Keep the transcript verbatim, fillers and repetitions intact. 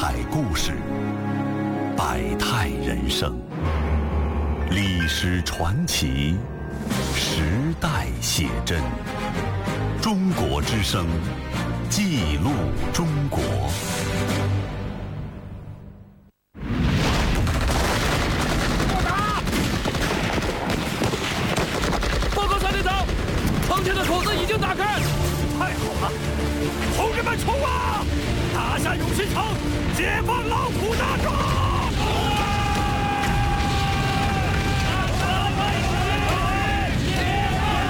彩故事，百态人生，历史传奇，时代写真。中国之声，记录中国。 报告三连长，舱前的口子已经打开。 太好了，同志们冲啊！打下永新城，解放老虎大壮！